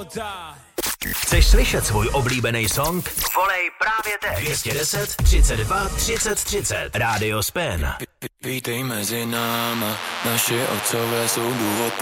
Chceš slyšet svůj oblíbený song? Volej právě teď. 210 32 30 30. Radio Spen. Vítej mezi náma, naši otcové jsou důvod.